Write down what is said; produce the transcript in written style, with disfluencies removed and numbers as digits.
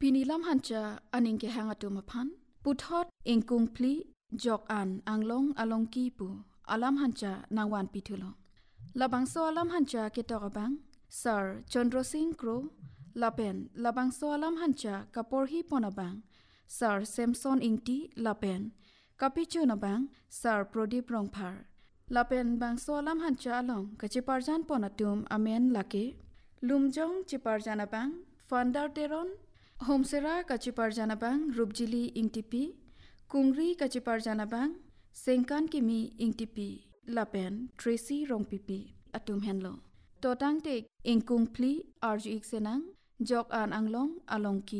Pinilam hanca aning ke hang atu mapan. Puthot ingkung pli jok an anglong alongki pu. Alam hanca nangwan pitulo. Labangso alam hanca ketokabang. Sir Chandra Singh Kro. Lapen labangso alam hanca kaporhi ponabang. Sir Samson Ingti lapen. Kapichu nabang Sir Prodip Rongphar. Lapen bangso alam hanca along kaciparjan ponatum amen lake. Lumjong ciparjan abang. Fandar teron. Homsera kaciparjan abang Rupjili Ingtipi. Kungri kaciparjan abang. Sengkan kimi Ingtipi. Lapen Tracy Rongpipi. Atum henlo. Totang tek ingkung pli RGX senang. Jok an anglong alongki.